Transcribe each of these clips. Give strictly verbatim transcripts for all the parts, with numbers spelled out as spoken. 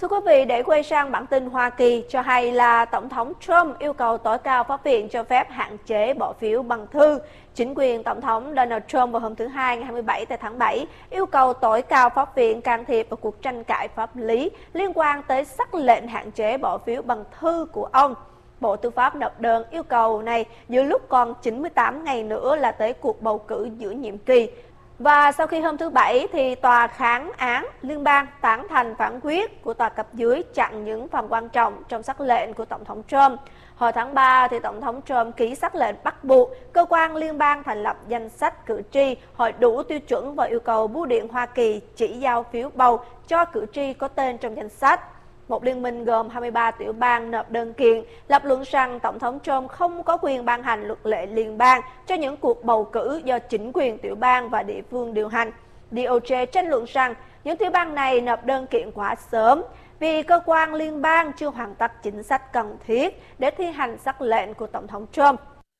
Thưa quý vị, để quay sang bản tin Hoa Kỳ cho hay là Tổng thống Trump yêu cầu tối cao pháp viện cho phép hạn chế bỏ phiếu bằng thư. Chính quyền Tổng thống Donald Trump vào hôm thứ Hai ngày hai mươi bảy tháng bảy yêu cầu tối cao pháp viện can thiệp vào cuộc tranh cãi pháp lý liên quan tới sắc lệnh hạn chế bỏ phiếu bằng thư của ông. Bộ Tư pháp nộp đơn yêu cầu này giữa lúc còn chín mươi tám ngày nữa là tới cuộc bầu cử giữa nhiệm kỳ. Và sau khi hôm thứ Bảy thì tòa kháng án liên bang tán thành phán quyết của tòa cấp dưới chặn những phần quan trọng trong sắc lệnh của Tổng thống Trump. Hồi tháng ba thì Tổng thống Trump ký sắc lệnh bắt buộc cơ quan liên bang thành lập danh sách cử tri hội đủ tiêu chuẩn và yêu cầu bưu điện Hoa Kỳ chỉ giao phiếu bầu cho cử tri có tên trong danh sách. Một liên minh gồm hai mươi ba tiểu bang nộp đơn kiện, lập luận rằng Tổng thống Trump không có quyền ban hành luật lệ liên bang cho những cuộc bầu cử do chính quyền tiểu bang và địa phương điều hành. đê o gi tranh luận rằng những tiểu bang này nộp đơn kiện quá sớm vì cơ quan liên bang chưa hoàn tất chính sách cần thiết để thi hành sắc lệnh của Tổng thống Trump.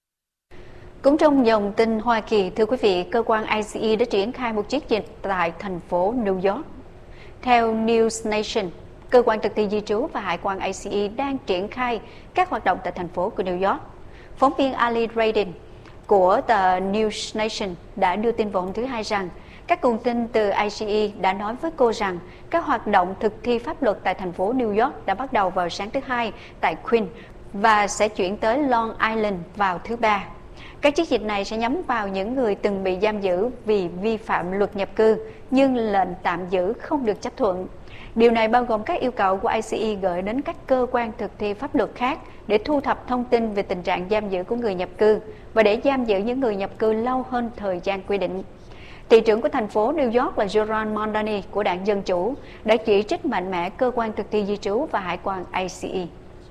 Cũng trong dòng tin Hoa Kỳ, thưa quý vị, cơ quan i xê e đã triển khai một chiến dịch tại thành phố New York. Theo News Nation, cơ quan thực thi di trú và hải quan i xê e đang triển khai các hoạt động tại thành phố của New York. Phóng viên Ali Radin của tờ News Nation đã đưa tin vào hôm thứ Hai rằng các nguồn tin từ i xê e đã nói với cô rằng các hoạt động thực thi pháp luật tại thành phố New York đã bắt đầu vào sáng thứ Hai tại Queens và sẽ chuyển tới Long Island vào thứ Ba. Các chiến dịch này sẽ nhắm vào những người từng bị giam giữ vì vi phạm luật nhập cư, nhưng lệnh tạm giữ không được chấp thuận. Điều này bao gồm các yêu cầu của i xê e gửi đến các cơ quan thực thi pháp luật khác để thu thập thông tin về tình trạng giam giữ của người nhập cư và để giam giữ những người nhập cư lâu hơn thời gian quy định. Thị trưởng của thành phố New York là Joran Mondani của đảng Dân Chủ đã chỉ trích mạnh mẽ cơ quan thực thi di trú và hải quan i xê e.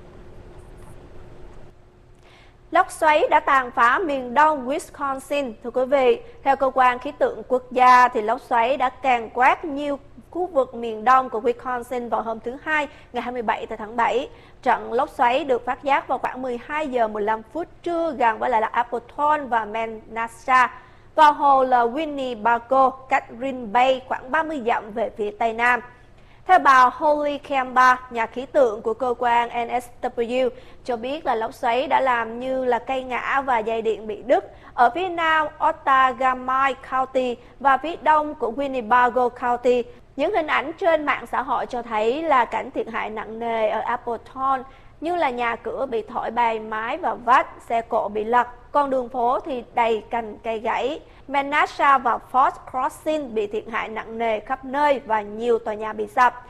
Lốc xoáy đã tàn phá miền đông Wisconsin. Thưa quý vị, theo cơ quan khí tượng quốc gia thì lốc xoáy đã càn quét nhiều khu vực miền đông của Wisconsin vào hôm thứ Hai ngày hai mươi bảy tháng bảy. Trận lốc xoáy được phát giác vào khoảng mười hai giờ mười lăm phút trưa gần với lại là Appleton và Menasha vào hồ là Winnebago, cách Green Bay khoảng ba mươi dặm về phía tây nam. Theo bà Holly Kemba, nhà khí tượng của cơ quan en ét vê cho biết là lốc xoáy đã làm như là cây ngã và dây điện bị đứt ở phía nam Outagamie County và phía đông của Winnebago County. Những hình ảnh trên mạng xã hội cho thấy là cảnh thiệt hại nặng nề ở Appleton, như là nhà cửa bị thổi bay mái và vách, xe cộ bị lật, còn đường phố thì đầy cành cây gãy. Menasha và Fort Crossing bị thiệt hại nặng nề khắp nơi và nhiều tòa nhà bị sập.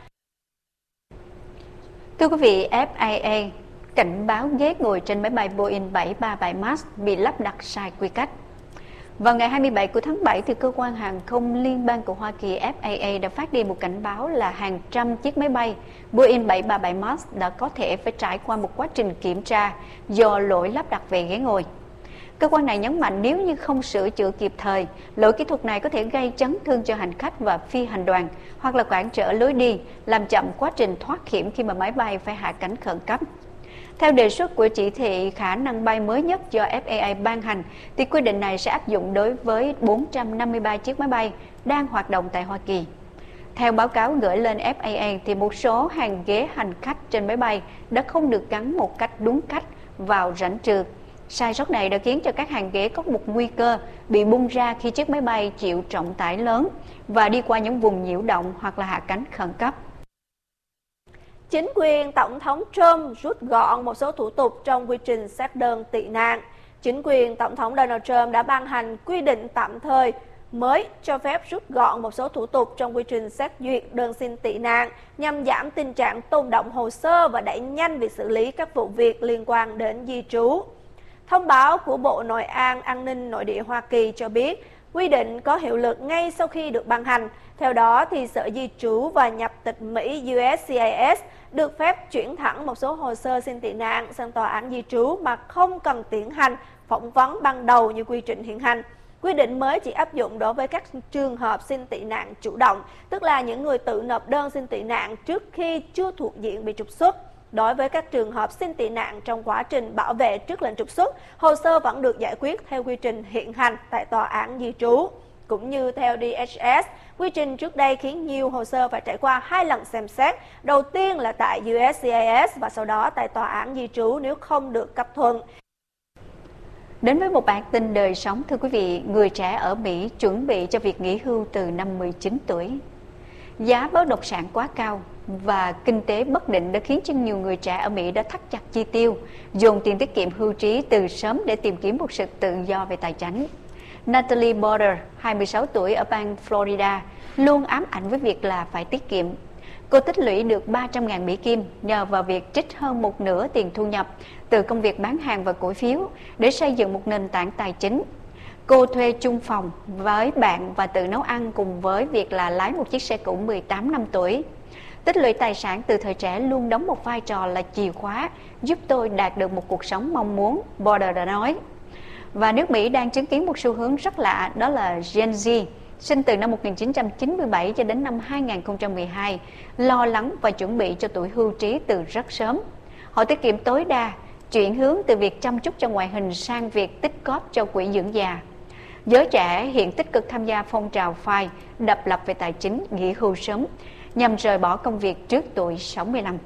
Thưa quý vị, ép a a cảnh báo ghế ngồi trên máy bay Boeing bảy ba bảy Max bị lắp đặt sai quy cách. Vào ngày hai mươi bảy của tháng bảy, thì cơ quan hàng không liên bang của Hoa Kỳ ép a a đã phát đi một cảnh báo là hàng trăm chiếc máy bay Boeing bảy ba bảy Max đã có thể phải trải qua một quá trình kiểm tra do lỗi lắp đặt về ghế ngồi. Cơ quan này nhấn mạnh nếu như không sửa chữa kịp thời, lỗi kỹ thuật này có thể gây chấn thương cho hành khách và phi hành đoàn hoặc là cản trở lối đi, làm chậm quá trình thoát hiểm khi mà máy bay phải hạ cánh khẩn cấp. Theo đề xuất của chỉ thị khả năng bay mới nhất do ép a a ban hành, thì quy định này sẽ áp dụng đối với bốn trăm năm mươi ba chiếc máy bay đang hoạt động tại Hoa Kỳ. Theo báo cáo gửi lên ép a a, thì một số hàng ghế hành khách trên máy bay đã không được gắn một cách đúng cách vào rãnh trượt. Sai sót này đã khiến cho các hàng ghế có một nguy cơ bị bung ra khi chiếc máy bay chịu trọng tải lớn và đi qua những vùng nhiễu động hoặc là hạ cánh khẩn cấp. Chính quyền Tổng thống Trump rút gọn một số thủ tục trong quy trình xét đơn tị nạn. Chính quyền Tổng thống Donald Trump đã ban hành quy định tạm thời mới cho phép rút gọn một số thủ tục trong quy trình xét duyệt đơn xin tị nạn nhằm giảm tình trạng tồn đọng hồ sơ và đẩy nhanh việc xử lý các vụ việc liên quan đến di trú. Thông báo của Bộ Nội an An ninh Nội địa Hoa Kỳ cho biết quy định có hiệu lực ngay sau khi được ban hành. Theo đó, thì Sở Di trú và Nhập tịch Mỹ u ét xê i ét được phép chuyển thẳng một số hồ sơ xin tị nạn sang tòa án di trú mà không cần tiến hành phỏng vấn ban đầu như quy trình hiện hành. Quy định mới chỉ áp dụng đối với các trường hợp xin tị nạn chủ động, tức là những người tự nộp đơn xin tị nạn trước khi chưa thuộc diện bị trục xuất. Đối với các trường hợp xin tị nạn trong quá trình bảo vệ trước lệnh trục xuất, hồ sơ vẫn được giải quyết theo quy trình hiện hành tại tòa án di trú. cũng như theo đê hát ét. Quy trình trước đây khiến nhiều hồ sơ phải trải qua hai lần xem xét, đầu tiên là tại u ét xê i ét và sau đó tại tòa án di trú nếu không được cấp thuận. Đến với một bản tin đời sống, thưa quý vị, người trẻ ở Mỹ chuẩn bị cho việc nghỉ hưu từ năm mười chín tuổi. Giá bất động sản quá cao và kinh tế bất định đã khiến cho nhiều người trẻ ở Mỹ đã thắt chặt chi tiêu, dồn tiền tiết kiệm hưu trí từ sớm để tìm kiếm một sự tự do về tài chính. Natalie Porter, hai mươi sáu tuổi ở bang Florida, luôn ám ảnh với việc là phải tiết kiệm. Cô tích lũy được ba trăm nghìn Mỹ Kim nhờ vào việc trích hơn một nửa tiền thu nhập từ công việc bán hàng và cổ phiếu để xây dựng một nền tảng tài chính. Cô thuê chung phòng với bạn và tự nấu ăn cùng với việc là lái một chiếc xe cũ mười tám năm tuổi. Tích lũy tài sản từ thời trẻ luôn đóng một vai trò là chìa khóa giúp tôi đạt được một cuộc sống mong muốn, Border đã nói. Và nước Mỹ đang chứng kiến một xu hướng rất lạ, đó là Gen Z, sinh từ năm một nghìn chín trăm chín mươi bảy cho đến năm hai nghìn không trăm mười hai, lo lắng và chuẩn bị cho tuổi hưu trí từ rất sớm. Họ tiết kiệm tối đa, chuyển hướng từ việc chăm chút cho ngoại hình sang việc tích góp cho quỹ dưỡng già. Giới trẻ hiện tích cực tham gia phong trào phai, độc lập về tài chính, nghỉ hưu sớm, nhằm rời bỏ công việc trước tuổi sáu mươi lăm.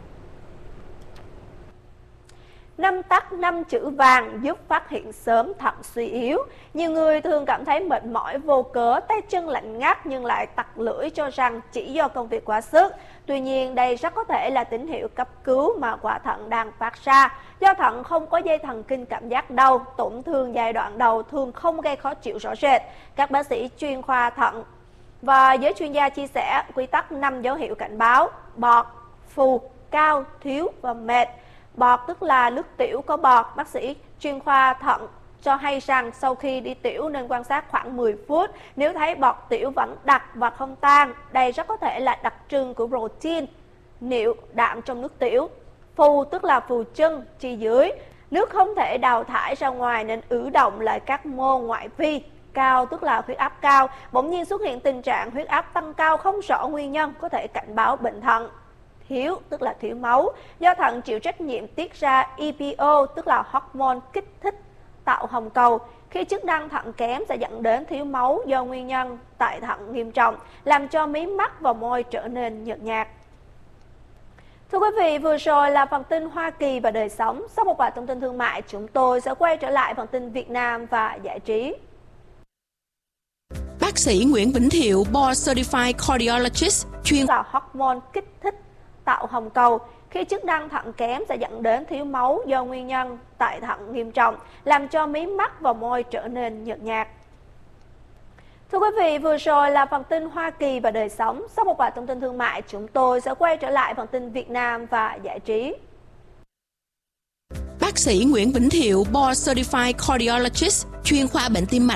Năm tắc năm chữ vàng giúp phát hiện sớm thận suy yếu. Nhiều người thường cảm thấy mệt mỏi vô cớ, tay chân lạnh ngắt nhưng lại tặc lưỡi cho rằng chỉ do công việc quá sức. Tuy nhiên, đây rất có thể là tín hiệu cấp cứu mà quả thận đang phát ra. Do thận không có dây thần kinh cảm giác đau, tổn thương giai đoạn đầu thường không gây khó chịu rõ rệt. Các bác sĩ chuyên khoa thận và giới chuyên gia chia sẻ quy tắc năm dấu hiệu cảnh báo: bọt, phù, cao, thiếu và mệt. Bọt tức là nước tiểu có bọt. Bác sĩ chuyên khoa thận cho hay rằng sau khi đi tiểu nên quan sát khoảng mười phút. Nếu thấy bọt tiểu vẫn đặc và không tan, đây rất có thể là đặc trưng của protein, niệu, đạm trong nước tiểu. Phù tức là phù chân, chi dưới. Nước không thể đào thải ra ngoài nên ứ động lại các mô ngoại vi. Cao tức là huyết áp cao. Bỗng nhiên xuất hiện tình trạng huyết áp tăng cao không rõ nguyên nhân, có thể cảnh báo bệnh thận. Thiếu tức là thiếu máu, do thận chịu trách nhiệm tiết ra e pê o tức là hormone kích thích tạo hồng cầu. Khi chức năng thận kém sẽ dẫn đến thiếu máu do nguyên nhân tại thận nghiêm trọng, làm cho mí mắt và môi trở nên nhợt nhạt. Thưa quý vị, vừa rồi là phần tin Hoa Kỳ và đời sống. Sau một vài thông tin thương mại, chúng tôi sẽ quay trở lại phần tin Việt Nam và giải trí. Bác sĩ Nguyễn Vĩnh Thiệu, Board Certified Cardiologist, chuyên là hormone kích thích tạo hồng cầu. Khi chức năng thận kém sẽ dẫn đến thiếu máu do nguyên nhân tại thận nghiêm trọng, làm cho mí mắt và môi trở nên nhợt nhạt. Thưa quý vị, vừa rồi là phần tin Hoa Kỳ và đời sống. Sau một vài thông tin thương mại, chúng tôi sẽ quay trở lại phần tin Việt Nam và giải trí. Bác sĩ Nguyễn Vĩnh Thiệu, Board Certified Cardiologist, chuyên khoa bệnh tim mạch